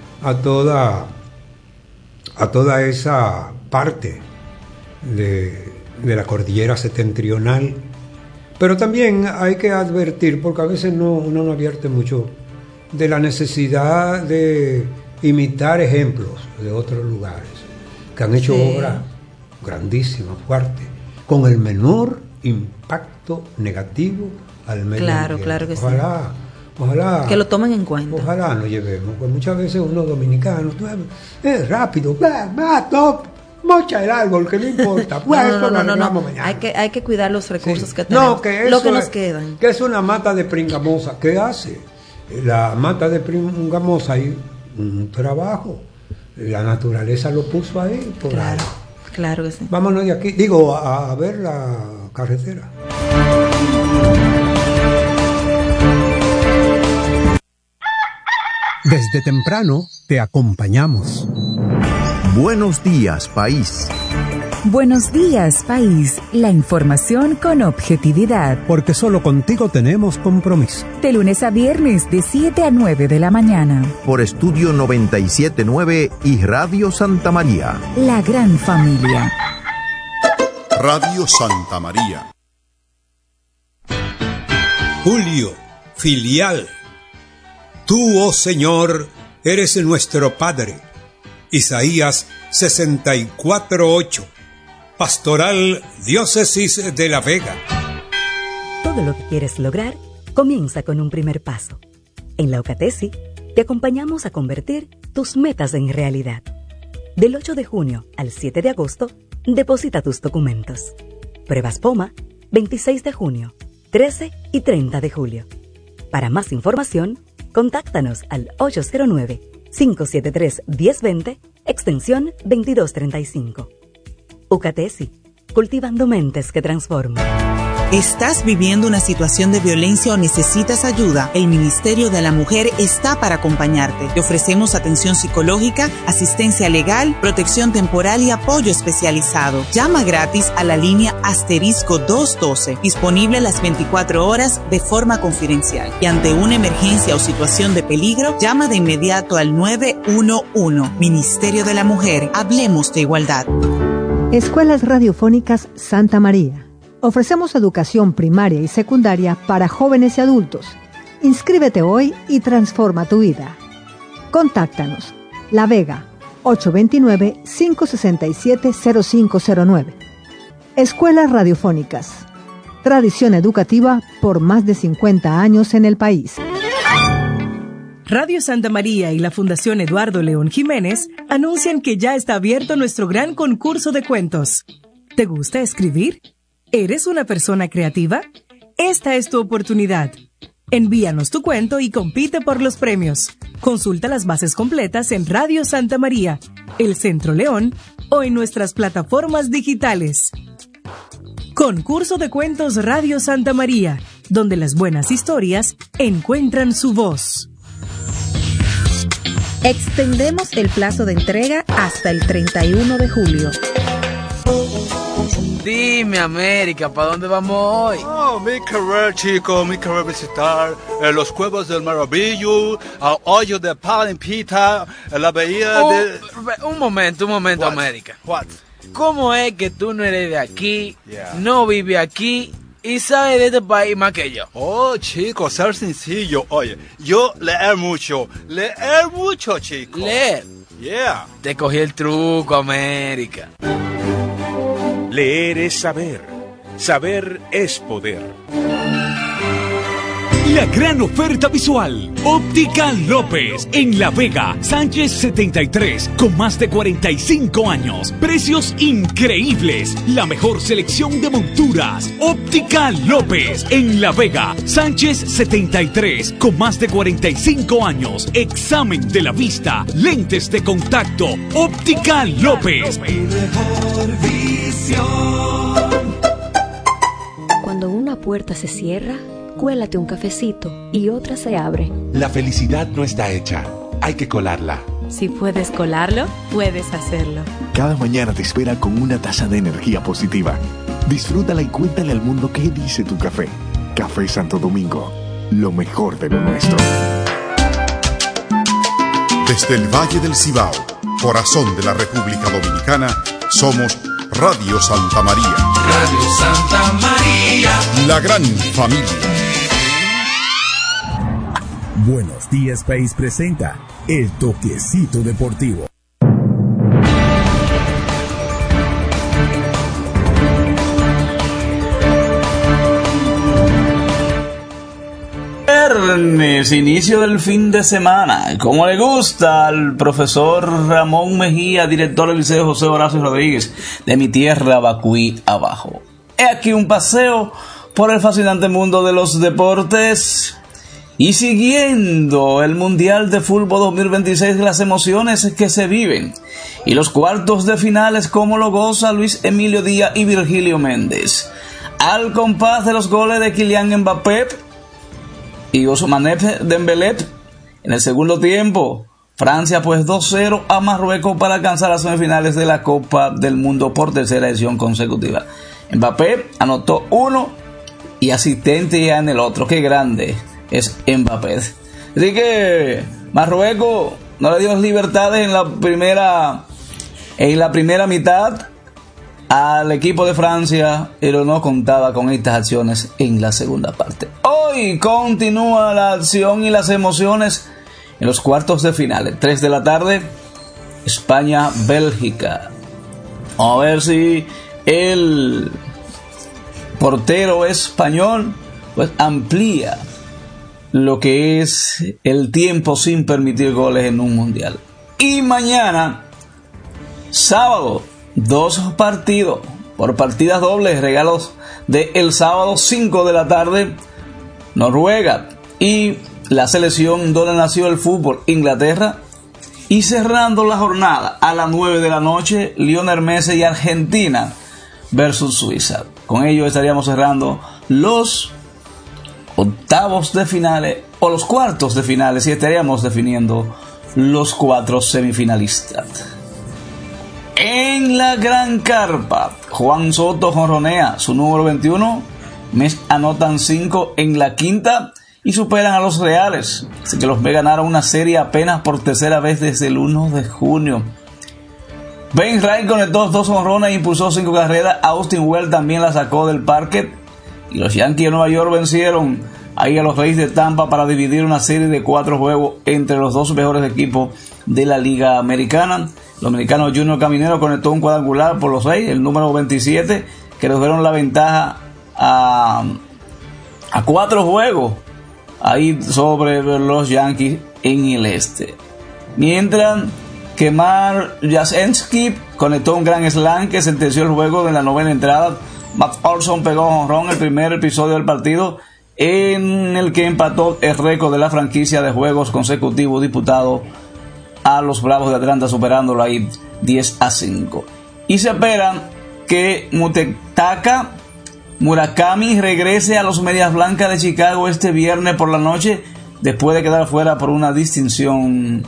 toda esa parte de la cordillera septentrional. Pero también hay que advertir, porque a veces uno no advierte mucho, de la necesidad de imitar ejemplos de otros lugares que han hecho obras grandísimas, fuertes, con el menor impacto negativo al medio ambiente. Claro que Ojalá que lo tomen en cuenta. Ojalá lo llevemos, porque muchas veces uno dominicano es rápido, mocha el árbol, que no importa. No. Hay que cuidar los recursos que tenemos, lo que nos quedan. Que es una mata de pringamosa. ¿Qué hace? La mata de pringamosa hay un trabajo. La naturaleza lo puso ahí. Claro que sí. Vámonos de aquí. Digo, a ver la carretera. Desde temprano te acompañamos. Buenos días, país. Buenos días, país. La información con objetividad. Porque solo contigo tenemos compromiso. De lunes a viernes, de 7 a 9 de la mañana. Por Estudio 97.9 y Radio Santa María. La gran familia. Radio Santa María. Julio, filial. Tú, oh Señor, eres nuestro Padre. Isaías 64:8. Pastoral Diócesis de La Vega. Todo lo que quieres lograr comienza con un primer paso. En la UCATESI te acompañamos a convertir tus metas en realidad. Del 8 de junio al 7 de agosto, deposita tus documentos. Pruebas POMA, 26 de junio, 13 y 30 de julio. Para más información, contáctanos al 809-573-1020, extensión 2235. UCATESI, cultivando mentes que transforman. ¿Estás viviendo una situación de violencia o necesitas ayuda? El Ministerio de la Mujer está para acompañarte. Te ofrecemos atención psicológica, asistencia legal, protección temporal y apoyo especializado. Llama gratis a la línea *212, disponible las 24 horas de forma confidencial. Y ante una emergencia o situación de peligro, llama de inmediato al 911. Ministerio de la Mujer, hablemos de igualdad. Escuelas Radiofónicas Santa María. Ofrecemos educación primaria y secundaria para jóvenes y adultos. Inscríbete hoy y transforma tu vida. Contáctanos. La Vega, 829-567-0509. Escuelas Radiofónicas. Tradición educativa por más de 50 años en el país. Radio Santa María y la Fundación Eduardo León Jiménez anuncian que ya está abierto nuestro gran concurso de cuentos. ¿Te gusta escribir? ¿Eres una persona creativa? Esta es tu oportunidad. Envíanos tu cuento y compite por los premios. Consulta las bases completas en Radio Santa María, El Centro León o en nuestras plataformas digitales. Concurso de Cuentos Radio Santa María, donde las buenas historias encuentran su voz. Extendemos el plazo de entrega hasta el 31 de julio. Dime, América, ¿para dónde vamos hoy? Oh, mi querer, chico, mi querer visitar los Cuevas del Maravillo, al hoyo de Palimpita, la bahía de... Un momento, What? América. What? ¿Cómo es que tú no eres de aquí, no vives aquí y sabes de este país más que yo? Oh, chico, ser sencillo. Oye, yo leer mucho, chico. ¿Leer? Yeah. Te cogí el truco, América. Leer es saber. Saber es poder. La gran oferta visual. Óptica López en La Vega, Sánchez 73, con más de 45 años. Precios increíbles. La mejor selección de monturas. Óptica López en La Vega, Sánchez 73, con más de 45 años. Examen de la vista, lentes de contacto. Óptica López. Mejor visión. Cuando una puerta se cierra, cuélate un cafecito y otra se abre. La felicidad no está hecha, hay que colarla. Si puedes colarlo, puedes hacerlo. Cada mañana te espera con una taza de energía positiva. Disfrútala y cuéntale al mundo qué dice tu café. Café Santo Domingo, lo mejor de lo nuestro. Desde el Valle del Cibao, corazón de la República Dominicana, somos Radio Santa María. Radio Santa María. La gran familia. Buenos Días País presenta El Toquecito Deportivo. Viernes, inicio del fin de semana, como le gusta al profesor Ramón Mejía, director del Liceo José Horacio Rodríguez, de mi tierra Bacuí abajo. He aquí un paseo por el fascinante mundo de los deportes y siguiendo el Mundial de Fútbol 2026, las emociones que se viven y los cuartos de finales, como lo goza Luis Emilio Díaz y Virgilio Méndez, al compás de los goles de Kylian Mbappé y Ousmane Dembélé. En el segundo tiempo, Francia pues 2-0 a Marruecos para alcanzar las semifinales de la Copa del Mundo por tercera edición consecutiva. Mbappé anotó uno y asistente ya en el otro. Qué grande es Mbappé. Así que Marruecos no le dio libertades en la primera mitad al equipo de Francia, pero no contaba con estas acciones en la segunda parte. Hoy continúa la acción y las emociones en los cuartos de final. 3 de la tarde, España-Bélgica. Vamos a ver si el portero español pues amplía lo que es el tiempo sin permitir goles en un mundial. Y mañana, sábado, 2 partidos por partidas dobles, regalos de el sábado 5 de la tarde, Noruega y la selección donde nació el fútbol, Inglaterra. Y cerrando la jornada a las 9 de la noche, Lionel Messi y Argentina versus Suiza. Con ello estaríamos cerrando los octavos de finales o los cuartos de finales y estaríamos definiendo los 4 semifinalistas. En la gran carpa, Juan Soto jonronea su número 21, Mets anotan 5 en la quinta y superan a los Reales, así que los Mets ganaron una serie apenas por tercera vez desde el 1 de junio. Ben Wright conectó 2 jonrones e impulsó 5 carreras. Austin Wells también la sacó del parque. Y los Yankees de Nueva York vencieron ahí a los Reyes de Tampa para dividir una serie de 4 juegos entre los 2 mejores equipos de la Liga Americana. El dominicano Junior Caminero conectó un cuadrangular por los Reyes, el número 27, que les dieron la ventaja a 4 juegos ahí sobre los Yankees en el este. Mientras que Mark Jasinski conectó un gran slam que sentenció el juego en la 9ª entrada. Matt Olson pegó jonrón el primer episodio del partido, en el que empató el récord de la franquicia de juegos consecutivos disputado a los Bravos de Atlanta, superándolo ahí 10-5. Y se espera que Mutaka Murakami regrese a los Medias Blancas de Chicago este viernes por la noche, después de quedar fuera por una distinción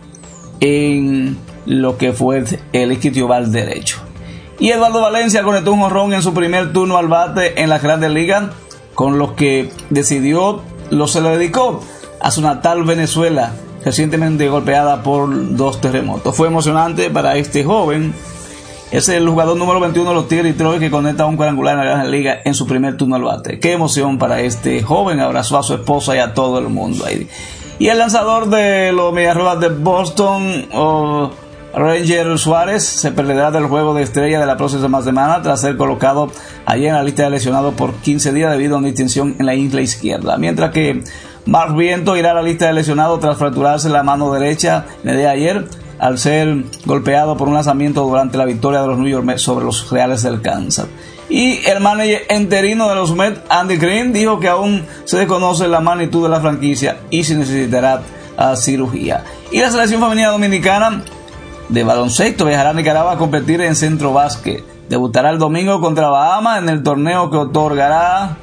en lo que fue el isquiotibial derecho. Y Eduardo Valencia conectó un jonrón en su primer turno al bate en las Grandes Ligas, con lo que se lo dedicó a su natal Venezuela, recientemente golpeada por 2 terremotos. Fue emocionante para este joven. Es el jugador número 21 de los Tigres de Detroit que conecta un cuadrangular en la Grandes Ligas en su primer turno al bate. Qué emoción para este joven. Abrazó a su esposa y a todo el mundo ahí. Y el lanzador de los Medias Rojas de Boston, Ranger Suárez, se perderá del juego de estrella de la próxima semana tras ser colocado ayer en la lista de lesionados por 15 días debido a una distinción en la ingle izquierda. Mientras que Mark Viento irá a la lista de lesionados tras fracturarse la mano derecha en el día de ayer al ser golpeado por un lanzamiento durante la victoria de los New York Mets sobre los Reales del Kansas. Y el manager interino de los Mets, Andy Green, dijo que aún se desconoce la magnitud de la franquicia y se necesitará cirugía. Y la selección femenina dominicana de baloncesto viajará a Nicaragua a competir en Centro Básquet. Debutará el domingo contra Bahamas en el torneo que otorgará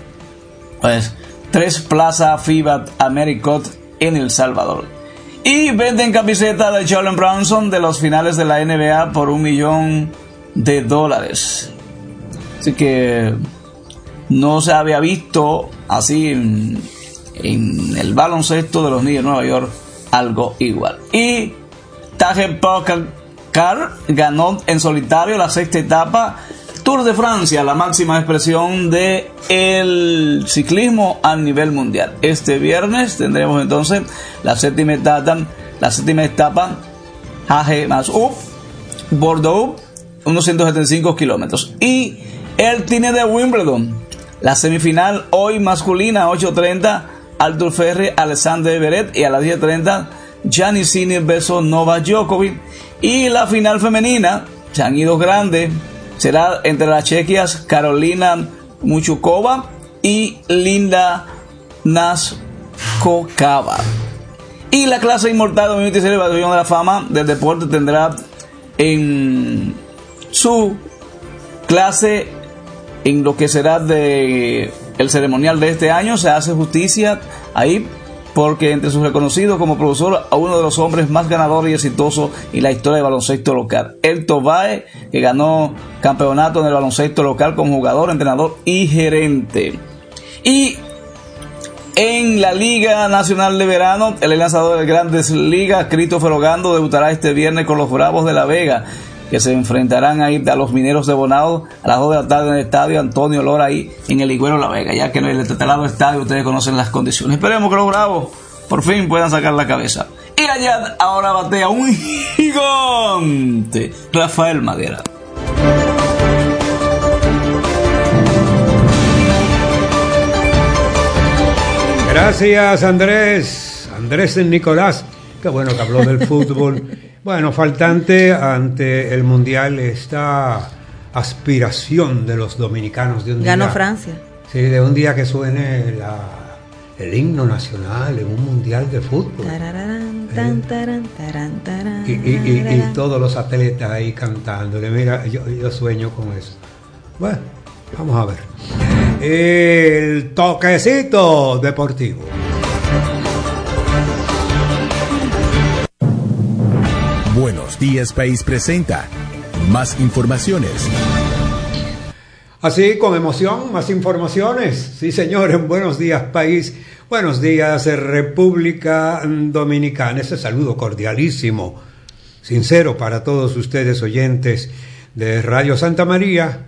3 plazas FIBA Americot en El Salvador. Y venden camiseta de Jalen Brunson de los finales de la NBA por $1 millón. Así que no se había visto así en el baloncesto de los Knicks de Nueva York algo igual. Y Tadej Pogačar ganó en solitario la 6ª etapa Tour de Francia, la máxima expresión de el ciclismo a nivel mundial. Este viernes tendremos entonces la 7ª etapa Hague-Maas-Up, Bordeaux, unos 175 kilómetros. Y el tenis de Wimbledon, la semifinal hoy masculina 8:30, Arthur Ferry, Alexander Zverev, y a las 10:30 Giannis Sinner versus Novak Djokovic. Y la final femenina, se han ido grandes, será entre las chequias Karolina Muchukova y Linda Naskokova. Y la clase inmortal 2026 del Batallón de la Fama del Deporte tendrá en su clase, en lo que será de el ceremonial de este año, se hace justicia ahí, porque entre sus reconocidos como profesor a uno de los hombres más ganadores y exitosos en la historia del baloncesto local, Héctor Baez, que ganó campeonato en el baloncesto local como jugador, entrenador y gerente. Y en la Liga Nacional de Verano, el lanzador de Grandes Ligas, Christopher Ogando, debutará este viernes con los Bravos de La Vega, que se enfrentarán ahí a los Mineros de Bonao a las 2 de la tarde en el estadio Antonio Lora, ahí en el Higüero La Vega, ya que en el tetalado estadio ustedes conocen las condiciones. Esperemos que los Bravos por fin puedan sacar la cabeza. Y allá ahora batea un gigante, Rafael Maguera. Gracias, Andrés Nicolás. Qué bueno que habló del fútbol. Bueno, faltante ante el Mundial esta aspiración de los dominicanos de un día. Ganó Francia. Sí, de un día que suene el himno nacional en un Mundial de fútbol. Y todos los atletas ahí cantándole. Mira, yo sueño con eso. Bueno, vamos a ver. El toquecito deportivo. Buenos Días País presenta más informaciones. Así, con emoción, más informaciones. Sí, señor, en Buenos Días País. Buenos días, República Dominicana. Ese saludo cordialísimo, sincero para todos ustedes oyentes de Radio Santa María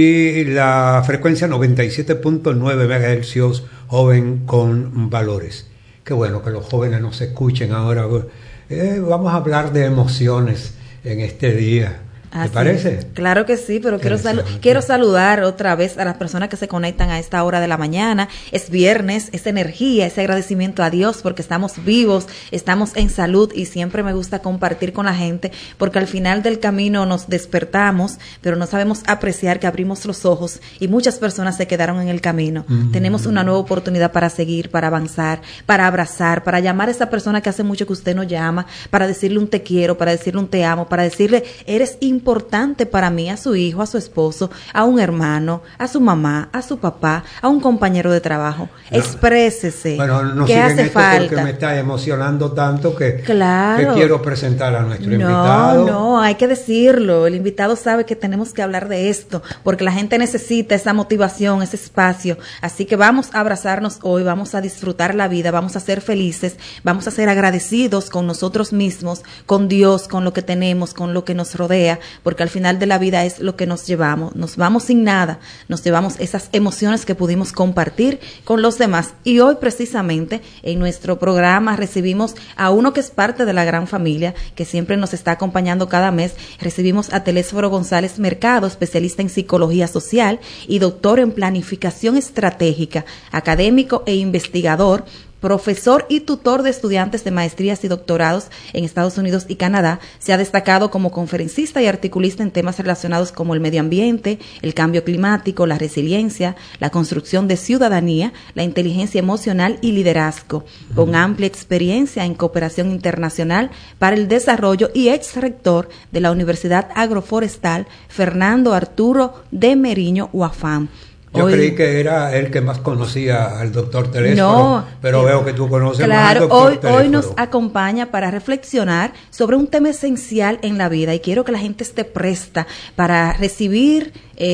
y la frecuencia 97.9 MHz, joven con valores. Qué bueno que los jóvenes nos escuchen ahora. Vamos a hablar de emociones en este día. ¿Te parece? Claro que sí, pero quiero saludar otra vez a las personas que se conectan a esta hora de la mañana. Es viernes, es energía, ese agradecimiento a Dios porque estamos vivos, estamos en salud y siempre me gusta compartir con la gente porque al final del camino nos despertamos, pero no sabemos apreciar que abrimos los ojos y muchas personas se quedaron en el camino. Tenemos una nueva oportunidad para seguir, para avanzar, para abrazar, para llamar a esa persona que hace mucho que usted no llama, para decirle un te quiero, para decirle un te amo, para decirle eres importante para mí, a su hijo, a su esposo, a un hermano, a su mamá, a su papá, a un compañero de trabajo. Exprésese. Bueno, no ¿qué hace falta? Porque me está emocionando tanto que claro, quiero presentar a nuestro invitado. No, hay que decirlo. El invitado sabe que tenemos que hablar de esto, porque la gente necesita esa motivación, ese espacio. Así que vamos a abrazarnos hoy, vamos a disfrutar la vida, vamos a ser felices, vamos a ser agradecidos con nosotros mismos, con Dios, con lo que tenemos, con lo que nos rodea, porque al final de la vida es lo que nos llevamos. Nos vamos sin nada, nos llevamos esas emociones que pudimos compartir con los demás. Y hoy precisamente en nuestro programa recibimos a uno que es parte de la gran familia, que siempre nos está acompañando cada mes. Recibimos a Telésforo González Mercado, especialista en psicología social y doctor en planificación estratégica, académico e investigador, profesor y tutor de estudiantes de maestrías y doctorados en Estados Unidos y Canadá. Se ha destacado como conferencista y articulista en temas relacionados como el medio ambiente, el cambio climático, la resiliencia, la construcción de ciudadanía, la inteligencia emocional y liderazgo, con amplia experiencia en cooperación internacional para el desarrollo y ex rector de la Universidad Agroforestal Fernando Arturo de Meriño, UAFAM. Yo creí que era el que más conocía al doctor Telésforo, pero veo que tú conoces más al doctor Telésforo. Hoy nos acompaña para reflexionar sobre un tema esencial en la vida y quiero que la gente esté presta para recibir,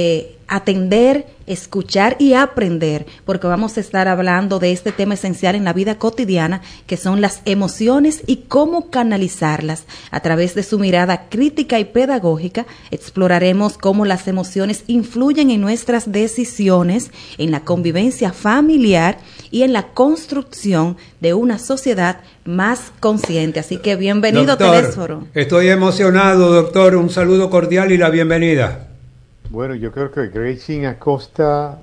atender, escuchar y aprender, porque vamos a estar hablando de este tema esencial en la vida cotidiana, que son las emociones y cómo canalizarlas. A través de su mirada crítica y pedagógica, exploraremos cómo las emociones influyen en nuestras decisiones, en la convivencia familiar y en la construcción de una sociedad más consciente. Así que bienvenido, Telésforo. Estoy emocionado, doctor. Un saludo cordial y la bienvenida. Bueno, yo creo que Gretchen Acosta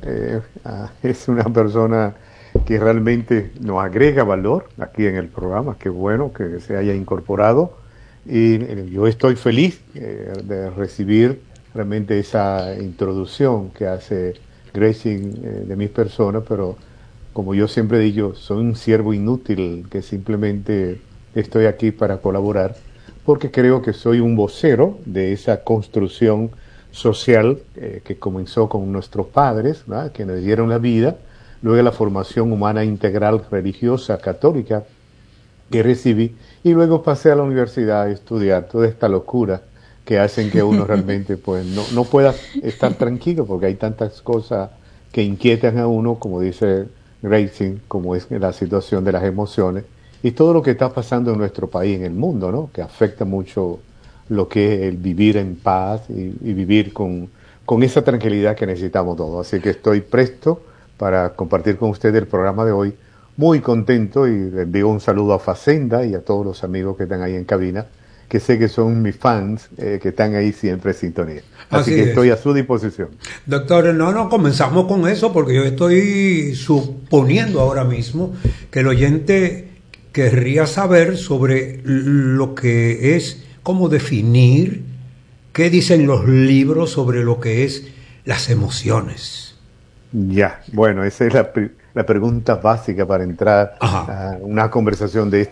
es una persona que realmente nos agrega valor aquí en el programa. Qué bueno que se haya incorporado y yo estoy feliz de recibir realmente esa introducción que hace Gretchen de mi persona, pero como yo siempre digo, soy un siervo inútil que simplemente estoy aquí para colaborar porque creo que soy un vocero de esa construcción social que comenzó con nuestros padres, ¿verdad?, que nos dieron la vida, luego la formación humana integral religiosa católica que recibí y luego pasé a la universidad a estudiar toda esta locura que hacen que uno realmente pues no pueda estar tranquilo porque hay tantas cosas que inquietan a uno, como dice Gretchen, como es la situación de las emociones y todo lo que está pasando en nuestro país, en el mundo, ¿no?, que afecta mucho lo que es el vivir en paz y vivir con esa tranquilidad que necesitamos todos. Así que estoy presto para compartir con ustedes el programa de hoy. Muy contento y les envío un saludo a Facenda y a todos los amigos que están ahí en cabina, que sé que son mis fans, que están ahí siempre en sintonía. Así que es. estoy a su disposición. Doctor, no comenzamos con eso porque yo estoy suponiendo ahora mismo que el oyente querría saber sobre lo que es, cómo definir, qué dicen los libros sobre lo que es las emociones. Ya, bueno, esa es la pregunta básica para entrar a una conversación de